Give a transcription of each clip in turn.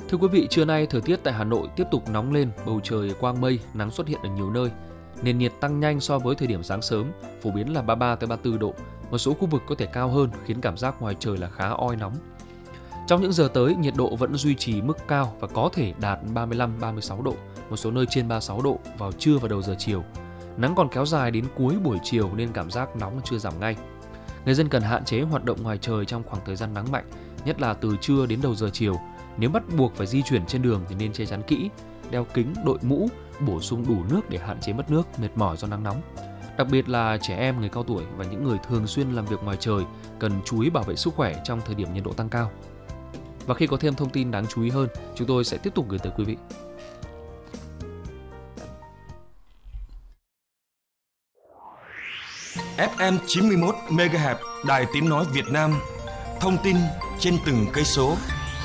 Thưa quý vị, trưa nay thời tiết tại Hà Nội tiếp tục nóng lên, bầu trời quang mây, nắng xuất hiện ở nhiều nơi. Nền nhiệt tăng nhanh so với thời điểm sáng sớm, phổ biến là 33 tới 34 độ. Một số khu vực có thể cao hơn khiến cảm giác ngoài trời là khá oi nóng. Trong những giờ tới, nhiệt độ vẫn duy trì mức cao và có thể đạt 35-36 độ, một số nơi trên 36 độ vào trưa và đầu giờ chiều. Nắng còn kéo dài đến cuối buổi chiều nên cảm giác nóng chưa giảm ngay. Người dân cần hạn chế hoạt động ngoài trời trong khoảng thời gian nắng mạnh, nhất là từ trưa đến đầu giờ chiều. Nếu bắt buộc phải di chuyển trên đường thì nên che chắn kỹ, đeo kính, đội mũ, bổ sung đủ nước để hạn chế mất nước, mệt mỏi do nắng nóng. Đặc biệt là trẻ em, người cao tuổi và những người thường xuyên làm việc ngoài trời cần chú ý bảo vệ sức khỏe trong thời điểm nhiệt độ tăng cao. Và khi có thêm thông tin đáng chú ý hơn, chúng tôi sẽ tiếp tục gửi tới quý vị. FM 91 MHz Đài Tiếng nói Việt Nam. Thông tin trên từng cây số.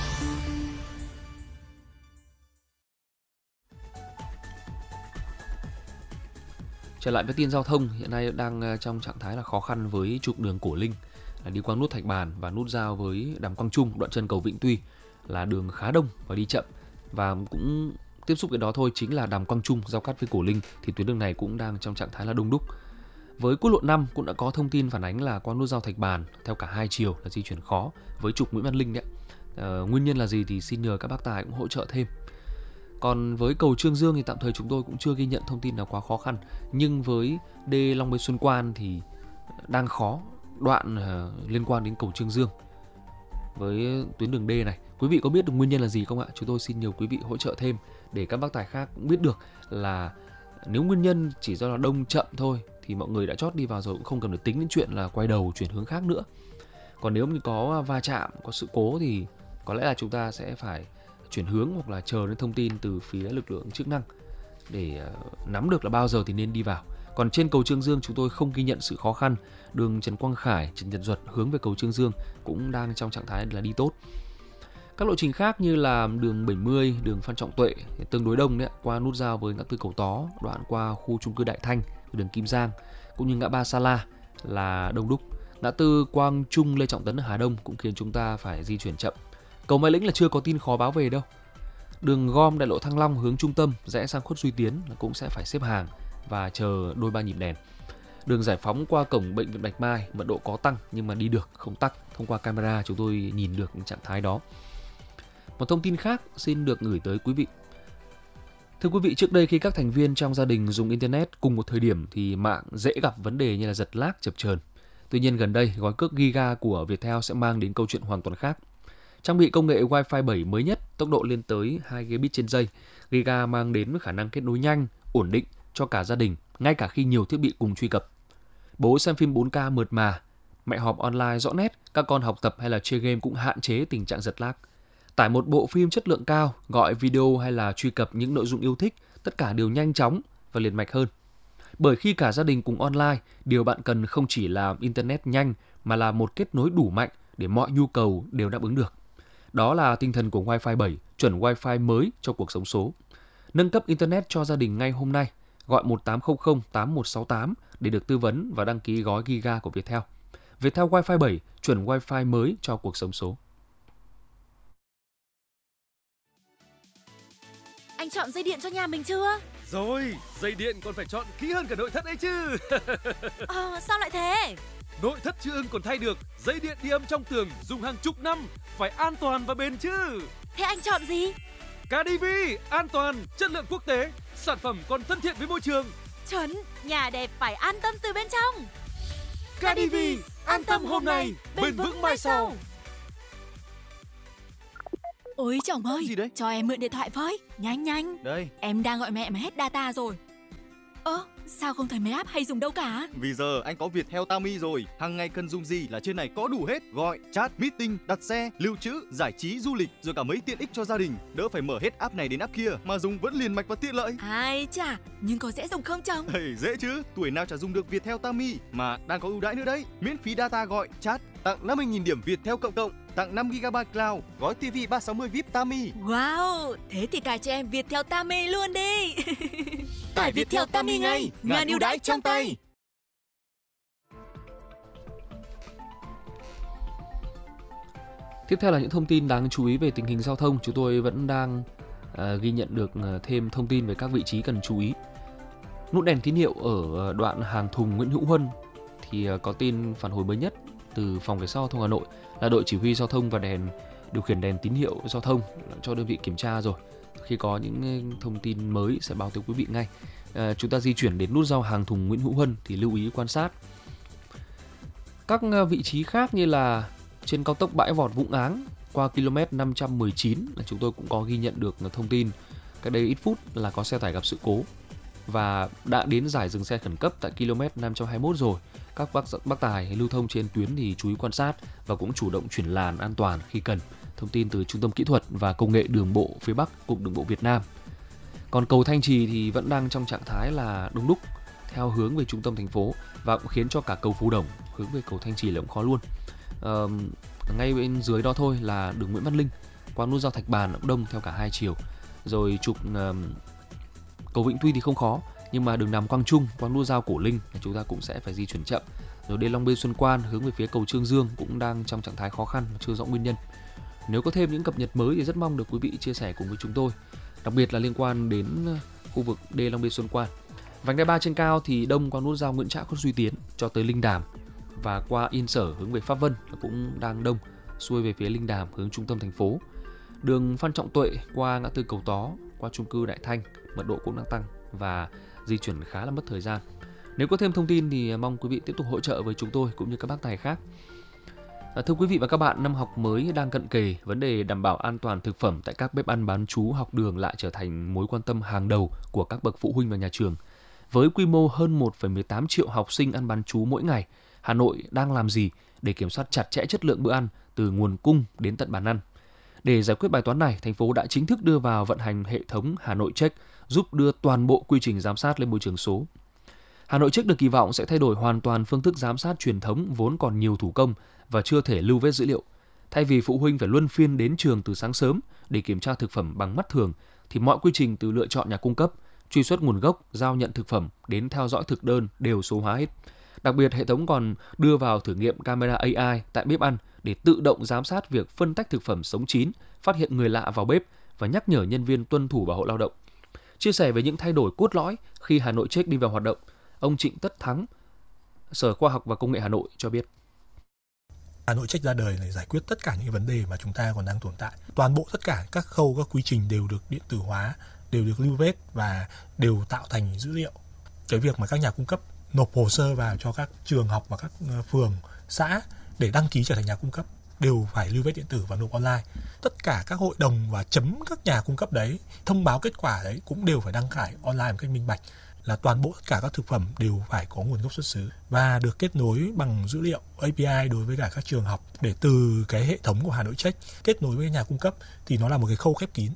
Trở lại với tin giao thông, hiện nay đang trong trạng thái là khó khăn với trục đường Cổ Linh là đi qua nút Thạch Bàn và nút giao với Đàm Quang Trung, đoạn chân cầu Vĩnh Tuy là đường khá đông và đi chậm. Và cũng tiếp xúc với đó thôi chính là Đàm Quang Trung giao cắt với Cổ Linh thì tuyến đường này cũng đang trong trạng thái là đông đúc. Với quốc lộ 5 cũng đã có thông tin phản ánh là qua nút giao Thạch Bàn theo cả hai chiều là di chuyển khó với trục Nguyễn Văn Linh đấy. Nguyên nhân là gì thì xin nhờ các bác tài cũng hỗ trợ thêm. Còn với cầu Chương Dương thì tạm thời chúng tôi cũng chưa ghi nhận thông tin nào quá khó khăn. Nhưng với đê Long Biên Xuân Quan thì đang khó, đoạn liên quan đến cầu Chương Dương với tuyến đường D này. Quý vị có biết được nguyên nhân là gì không ạ? Chúng tôi xin nhờ quý vị hỗ trợ thêm để các bác tài khác cũng biết được là nếu nguyên nhân chỉ do là đông chậm thôi thì mọi người đã chót đi vào rồi, cũng không cần phải tính đến chuyện là quay đầu chuyển hướng khác nữa. Còn nếu như có va chạm, có sự cố thì có lẽ là chúng ta sẽ phải chuyển hướng hoặc là chờ đến thông tin từ phía lực lượng chức năng để nắm được là bao giờ thì nên đi vào. Còn trên cầu Chương Dương chúng tôi không ghi nhận sự khó khăn. Đường Trần Quang Khải, Trần Nhật Duật hướng về cầu Chương Dương cũng đang trong trạng thái là đi tốt. Các lộ trình khác như là đường 70, đường Phan Trọng Tuệ tương đối đông đấy, qua nút giao với ngã tư Cầu Tó, đoạn qua khu chung cư Đại Thanh, đường Kim Giang, cũng như ngã ba Sa La là đông đúc. Ngã tư Quang Trung, Lê Trọng Tấn ở Hà Đông cũng khiến chúng ta phải di chuyển chậm. Cầu Mai Lĩnh là chưa có tin khó báo về đâu. Đường gom đại lộ Thăng Long hướng trung tâm rẽ sang khuất Duy Tiến là cũng sẽ phải xếp hàng và chờ đôi ba nhịp đèn. Đường Giải Phóng qua cổng bệnh viện Bạch Mai mật độ có tăng nhưng mà đi được không tắc. Thông qua camera chúng tôi nhìn được trạng thái đó. Một thông tin khác xin được gửi tới quý vị. Thưa quý vị, trước đây khi các thành viên trong gia đình dùng Internet cùng một thời điểm thì mạng dễ gặp vấn đề như là giật lag, chập chờn. Tuy nhiên gần đây, gói cước Giga của Viettel sẽ mang đến câu chuyện hoàn toàn khác. Trang bị công nghệ Wi-Fi 7 mới nhất, tốc độ lên tới 2 Gb trên giây, Giga mang đến khả năng kết nối nhanh, ổn định cho cả gia đình, ngay cả khi nhiều thiết bị cùng truy cập. Bố xem phim 4K mượt mà, mẹ họp online rõ nét, các con học tập hay là chơi game cũng hạn chế tình trạng giật lag. Tải một bộ phim chất lượng cao, gọi video hay là truy cập những nội dung yêu thích, tất cả đều nhanh chóng và liền mạch hơn. Bởi khi cả gia đình cùng online, điều bạn cần không chỉ là Internet nhanh mà là một kết nối đủ mạnh để mọi nhu cầu đều đáp ứng được. Đó là tinh thần của Wi-Fi 7, chuẩn Wi-Fi mới cho cuộc sống số. Nâng cấp Internet cho gia đình ngay hôm nay, gọi 1800 8168 để được tư vấn và đăng ký gói Giga của Viettel. Viettel Wi-Fi 7, chuẩn Wi-Fi mới cho cuộc sống số. Anh chọn dây điện cho nhà mình chưa? Rồi, dây điện còn phải chọn kỹ hơn cả nội thất ấy chứ. Sao lại thế? Nội thất chưa ưng còn thay được, dây điện đi âm trong tường dùng hàng chục năm, phải an toàn và bền chứ. Thế anh chọn gì? KDV, an toàn, chất lượng quốc tế, sản phẩm còn thân thiện với môi trường. Chuẩn, nhà đẹp phải an tâm từ bên trong. KDV, an tâm hôm nay, bền vững mai sau. Ôi chồng ơi, Gì đấy? cho em mượn điện thoại với, nhanh. Đây. Em đang gọi mẹ mà hết data rồi. Sao không thấy mấy app hay dùng đâu cả? Vì giờ anh có Viettel Tami rồi, hàng ngày cần dùng gì là trên này có đủ hết. Gọi, chat, meeting, đặt xe, lưu trữ, giải trí, du lịch, rồi cả mấy tiện ích cho gia đình. Đỡ phải mở hết app này đến app kia, mà dùng vẫn liền mạch và tiện lợi. Ai chà, nhưng có dễ dùng không chồng? Dễ chứ, tuổi nào chả dùng được Viettel Tami, mà đang có ưu đãi nữa đấy. Miễn phí data gọi, chat, tặng 50.000 điểm Viettel cộng, tặng 5 GB cloud, gói TV 360 VIP Tami. Wow, thế thì cài cho em Viettel Tami luôn đi. Tải Viettel Tami ngay, ngàn ưu đãi trong tay. Tiếp theo là những thông tin đáng chú ý về tình hình giao thông. Chúng tôi vẫn đang ghi nhận được thêm thông tin về các vị trí cần chú ý. Nút đèn tín hiệu ở đoạn Hàng Thùng Nguyễn Hữu Huân thì có tin phản hồi mới nhất từ Phòng Cảnh sát Giao thông Hà Nội là đội chỉ huy giao thông và điều khiển đèn tín hiệu giao thông cho đơn vị kiểm tra rồi. Khi có những thông tin mới sẽ báo tới quý vị ngay. Chúng ta di chuyển đến nút giao Hàng Thùng Nguyễn Hữu Huân thì lưu ý quan sát. Các vị trí khác như là trên cao tốc Bãi Vọt Vũng Áng qua km 519 là chúng tôi cũng có ghi nhận được thông tin cách đây ít phút là có xe tải gặp sự cố và đã đến giải dừng xe khẩn cấp tại km 521 rồi. Các bác tài lưu thông trên tuyến thì chú ý quan sát và cũng chủ động chuyển làn an toàn khi cần. Thông tin từ Trung tâm Kỹ thuật và Công nghệ Đường bộ phía Bắc, Cục Đường bộ Việt Nam. Còn cầu Thanh Trì thì vẫn đang trong trạng thái là đông đúc theo hướng về trung tâm thành phố và cũng khiến cho cả cầu Phú Đồng hướng về cầu Thanh Trì là cũng khó luôn. Ngay bên dưới đó thôi là đường Nguyễn Văn Linh qua nút giao Thạch Bàn cũng đông theo cả hai chiều. Rồi trục cầu Vĩnh Tuy thì không khó, nhưng mà đường Nam Quang Trung qua nút giao Cổ Linh thì chúng ta cũng sẽ phải di chuyển chậm. Rồi đến Long Biên Xuân Quan hướng về phía cầu Trương Dương cũng đang trong trạng thái khó khăn, chưa rõ nguyên nhân. Nếu có thêm những cập nhật mới thì rất mong được quý vị chia sẻ cùng với chúng tôi, đặc biệt là liên quan đến khu vực đê Long Biên Xuân Quan. Vành đai 3 trên cao thì đông qua nút giao Nguyễn Trãi Khuất Duy Tiến cho tới Linh Đàm và qua Yên Sở hướng về Pháp Vân cũng đang đông, xuôi về phía Linh Đàm hướng trung tâm thành phố. Đường Phan Trọng Tuệ qua ngã tư Cầu Tó, qua chung cư Đại Thanh, mật độ cũng đang tăng và di chuyển khá là mất thời gian. Nếu có thêm thông tin thì mong quý vị tiếp tục hỗ trợ với chúng tôi cũng như các bác tài khác. Thưa quý vị và các bạn, năm học mới đang cận kề, vấn đề đảm bảo an toàn thực phẩm tại các bếp ăn bán trú học đường lại trở thành mối quan tâm hàng đầu của các bậc phụ huynh và nhà trường. Với quy mô hơn 1,18 triệu học sinh ăn bán trú mỗi ngày, Hà Nội đang làm gì để kiểm soát chặt chẽ chất lượng bữa ăn từ nguồn cung đến tận bàn ăn? Để giải quyết bài toán này, thành phố đã chính thức đưa vào vận hành hệ thống Hà Nội Check, giúp đưa toàn bộ quy trình giám sát lên môi trường số. Hà Nội Check được kỳ vọng sẽ thay đổi hoàn toàn phương thức giám sát truyền thống vốn còn nhiều thủ công và chưa thể lưu vết dữ liệu. Thay vì phụ huynh phải luân phiên đến trường từ sáng sớm để kiểm tra thực phẩm bằng mắt thường, thì mọi quy trình từ lựa chọn nhà cung cấp, truy xuất nguồn gốc, giao nhận thực phẩm đến theo dõi thực đơn đều số hóa hết. Đặc biệt, hệ thống còn đưa vào thử nghiệm camera AI tại bếp ăn để tự động giám sát việc phân tách thực phẩm sống chín, phát hiện người lạ vào bếp và nhắc nhở nhân viên tuân thủ bảo hộ lao động. Chia sẻ về những thay đổi cốt lõi khi Hà Nội Check đi vào hoạt động, ông Trịnh Tất Thắng, Sở Khoa học và Công nghệ Hà Nội cho biết. Hà Nội Check ra đời để giải quyết tất cả những vấn đề mà chúng ta còn đang tồn tại. Toàn bộ tất cả các khâu, các quy trình đều được điện tử hóa, đều được lưu vết và đều tạo thành dữ liệu. Cái việc mà các nhà cung cấp nộp hồ sơ vào cho các trường học và các phường, xã để đăng ký trở thành nhà cung cấp đều phải lưu vết điện tử và nộp online. Tất cả các hội đồng và chấm các nhà cung cấp đấy, thông báo kết quả đấy cũng đều phải đăng tải online một cách minh bạch. Là toàn bộ tất cả các thực phẩm đều phải có nguồn gốc xuất xứ và được kết nối bằng dữ liệu API đối với cả các trường học, để từ cái hệ thống của Hà Nội Check kết nối với nhà cung cấp thì nó là một cái khâu khép kín.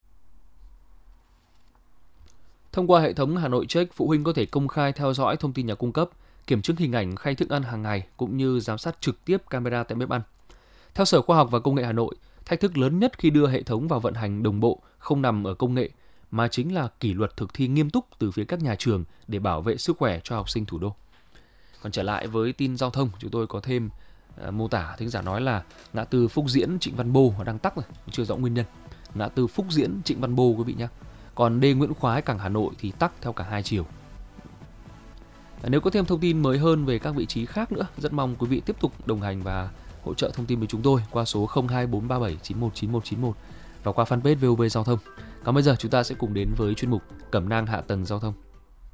Thông qua hệ thống Hà Nội Check, phụ huynh có thể công khai theo dõi thông tin nhà cung cấp, kiểm chứng hình ảnh khay thức ăn hàng ngày cũng như giám sát trực tiếp camera tại bếp ăn. Theo Sở Khoa học và Công nghệ Hà Nội, thách thức lớn nhất khi đưa hệ thống vào vận hành đồng bộ không nằm ở công nghệ mà chính là kỷ luật thực thi nghiêm túc từ phía các nhà trường để bảo vệ sức khỏe cho học sinh thủ đô. Còn trở lại với tin giao thông, chúng tôi có thêm mô tả thính giả nói là ngã tư Phúc Diễn Trịnh Văn Bô đang tắc rồi, chưa rõ nguyên nhân. Ngã tư Phúc Diễn Trịnh Văn Bô quý vị nhé. Còn đê Nguyễn Khoái Cảng Hà Nội thì tắc theo cả hai chiều. Nếu có thêm thông tin mới hơn về các vị trí khác nữa, rất mong quý vị tiếp tục đồng hành và hỗ trợ thông tin với chúng tôi qua số 02437919191 và qua fanpage VOV Giao thông. Còn bây giờ chúng ta sẽ cùng đến với chuyên mục Cẩm nang hạ tầng giao thông.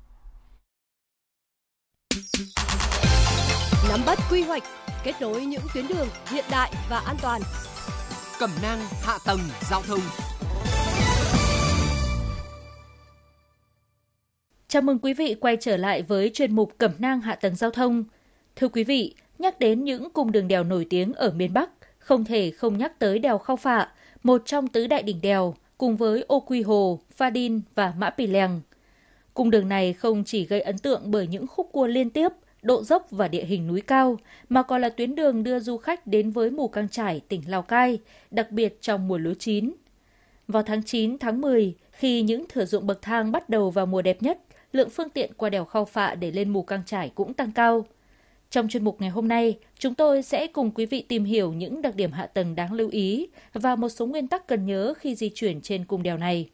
Nắm bắt quy hoạch, kết nối những tuyến đường hiện đại và an toàn. Cẩm nang hạ tầng giao thông. Chào mừng quý vị quay trở lại với chuyên mục Cẩm nang hạ tầng giao thông. Thưa quý vị, nhắc đến những cung đường đèo nổi tiếng ở miền Bắc, không thể không nhắc tới đèo Khao Phạ, một trong tứ đại đỉnh đèo, cùng với Ô Quy Hồ, Pha Đin và Mã Pì Lèng. Cung đường này không chỉ gây ấn tượng bởi những khúc cua liên tiếp, độ dốc và địa hình núi cao, mà còn là tuyến đường đưa du khách đến với Mù Cang Chải, tỉnh Lào Cai, đặc biệt trong mùa lúa chín. Vào tháng 9, tháng 10, khi những thửa ruộng bậc thang bắt đầu vào mùa đẹp nhất, lượng phương tiện qua đèo Khao Phạ để lên Mù Cang Chải cũng tăng cao. Trong chuyên mục ngày hôm nay, chúng tôi sẽ cùng quý vị tìm hiểu những đặc điểm hạ tầng đáng lưu ý và một số nguyên tắc cần nhớ khi di chuyển trên cung đèo này.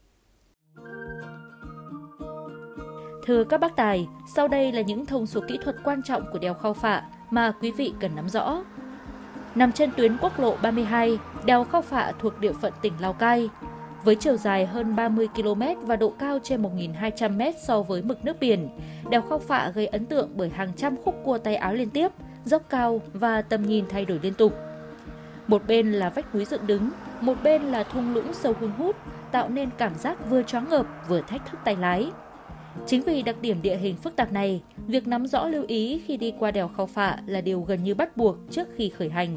Thưa các bác tài, sau đây là những thông số kỹ thuật quan trọng của đèo Khao Phạ mà quý vị cần nắm rõ. Nằm trên tuyến quốc lộ 32, đèo Khao Phạ thuộc địa phận tỉnh Lào Cai. Với chiều dài hơn 30 km và độ cao trên 1.200 m so với mực nước biển, đèo Khao Phạ gây ấn tượng bởi hàng trăm khúc cua tay áo liên tiếp, dốc cao và tầm nhìn thay đổi liên tục. Một bên là vách núi dựng đứng, một bên là thung lũng sâu hun hút, tạo nên cảm giác vừa choáng ngợp vừa thách thức tay lái. Chính vì đặc điểm địa hình phức tạp này, việc nắm rõ lưu ý khi đi qua đèo Khao Phạ là điều gần như bắt buộc trước khi khởi hành.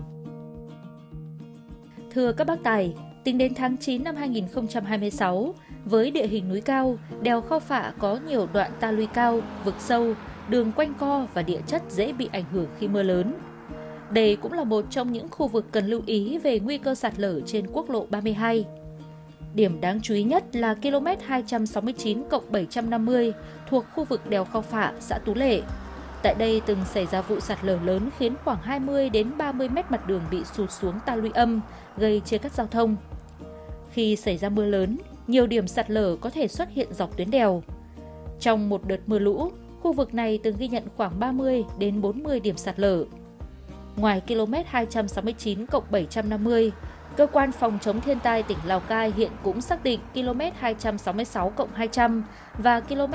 Thưa các bác tài, tính đến tháng 9 năm 2026, với địa hình núi cao, đèo Khao Phạ có nhiều đoạn ta luy cao, vực sâu, đường quanh co và địa chất dễ bị ảnh hưởng khi mưa lớn. Đây cũng là một trong những khu vực cần lưu ý về nguy cơ sạt lở trên quốc lộ 32. Điểm đáng chú ý nhất là km 269+750 thuộc khu vực đèo Khao Phạ, xã Tú Lệ. Tại đây từng xảy ra vụ sạt lở lớn khiến khoảng 20 đến 30 mét mặt đường bị sụt xuống ta luy âm, gây chia cắt giao thông. Khi xảy ra mưa lớn, nhiều điểm sạt lở có thể xuất hiện dọc tuyến đèo. Trong một đợt mưa lũ, khu vực này từng ghi nhận khoảng 30 đến 40 điểm sạt lở. Ngoài km 269+750, Cơ quan Phòng chống thiên tai tỉnh Lào Cai hiện cũng xác định km 266+200 và km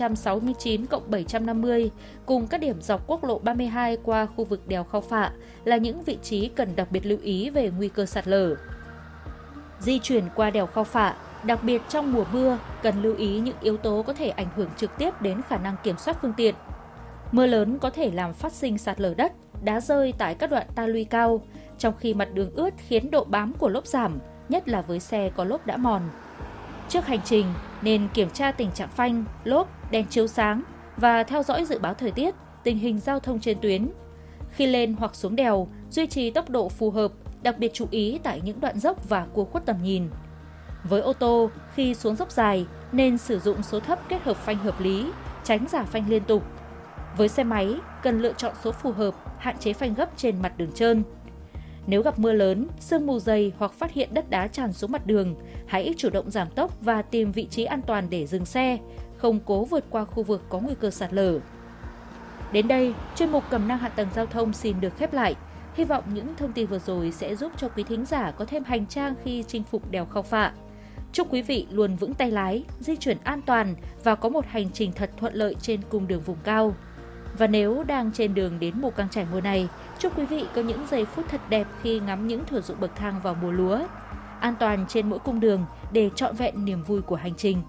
269+750 cùng các điểm dọc quốc lộ 32 qua khu vực đèo Khao Phạ là những vị trí cần đặc biệt lưu ý về nguy cơ sạt lở. Di chuyển qua đèo Khao Phạ, đặc biệt trong mùa mưa, cần lưu ý những yếu tố có thể ảnh hưởng trực tiếp đến khả năng kiểm soát phương tiện. Mưa lớn có thể làm phát sinh sạt lở đất, đá rơi tại các đoạn ta luy cao, trong khi mặt đường ướt khiến độ bám của lốp giảm, nhất là với xe có lốp đã mòn. Trước hành trình, nên kiểm tra tình trạng phanh, lốp, đèn chiếu sáng và theo dõi dự báo thời tiết, tình hình giao thông trên tuyến. Khi lên hoặc xuống đèo, duy trì tốc độ phù hợp, đặc biệt chú ý tại những đoạn dốc và cua khuất tầm nhìn. Với ô tô, khi xuống dốc dài, nên sử dụng số thấp kết hợp phanh hợp lý, tránh giả phanh liên tục. Với xe máy, cần lựa chọn số phù hợp, hạn chế phanh gấp trên mặt đường trơn. Nếu gặp mưa lớn, sương mù dày hoặc phát hiện đất đá tràn xuống mặt đường, hãy chủ động giảm tốc và tìm vị trí an toàn để dừng xe, không cố vượt qua khu vực có nguy cơ sạt lở. Đến đây, chuyên mục Cẩm nang hạ tầng giao thông xin được khép lại. Hy vọng những thông tin vừa rồi sẽ giúp cho quý thính giả có thêm hành trang khi chinh phục đèo Khao Phạ. Chúc quý vị luôn vững tay lái, di chuyển an toàn và có một hành trình thật thuận lợi trên cung đường vùng cao. Và nếu đang trên đường đến Mù Căng Chải mùa này, chúc quý vị có những giây phút thật đẹp khi ngắm những thửa ruộng bậc thang vào mùa lúa. An toàn trên mỗi cung đường để trọn vẹn niềm vui của hành trình.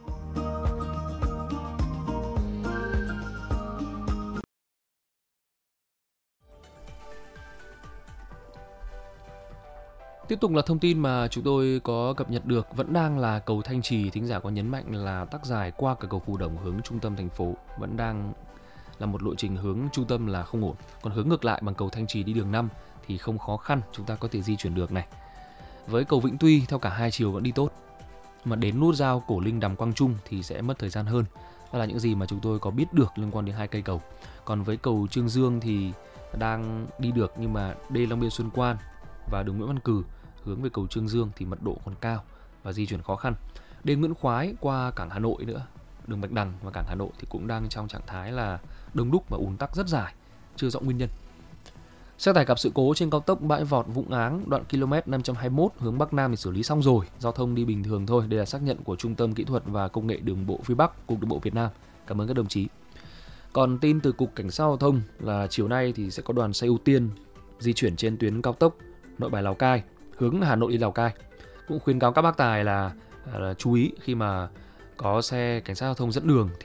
Tiếp tục là thông tin mà chúng tôi có cập nhật được, vẫn đang là cầu Thanh Trì. Thính giả có nhấn mạnh là tắc dài qua cả cầu Phù Đồng hướng trung tâm thành phố, vẫn đang là một lộ trình hướng trung tâm là không ổn. Còn hướng ngược lại bằng cầu Thanh Trì đi đường 5 thì không khó khăn, chúng ta có thể di chuyển được này. Với cầu Vĩnh Tuy theo cả hai chiều vẫn đi tốt, mà đến nút giao Cổ Linh Đàm Quang Trung thì sẽ mất thời gian hơn. Đó là những gì mà chúng tôi có biết được liên quan đến hai cây cầu. Còn với cầu Chương Dương thì đang đi được, nhưng mà đê Long Biên Xuân Quan và đường Nguyễn Văn Cừ hướng về cầu Chương Dương thì mật độ còn cao và di chuyển khó khăn. Đê Nguyễn Khoái qua cảng Hà Nội nữa, đường Bạch Đằng và cảng Hà Nội thì cũng đang trong trạng thái là đông đúc và ùn tắc rất dài, chưa rõ nguyên nhân. Xe tải gặp sự cố trên cao tốc Bãi Vọt Vũng Áng đoạn km 521 hướng Bắc Nam thì xử lý xong rồi, giao thông đi bình thường thôi. Đây là xác nhận của Trung tâm Kỹ thuật và Công nghệ Đường bộ phía Bắc, Cục Đường bộ Việt Nam. Cảm ơn các đồng chí. Còn tin từ Cục Cảnh sát Giao thông là chiều nay thì sẽ có đoàn xe ưu tiên di chuyển trên tuyến cao tốc Nội Bài Lào Cai hướng Hà Nội đi Lào Cai. Cũng khuyến cáo các bác tài là chú ý khi mà có xe cảnh sát giao thông dẫn đường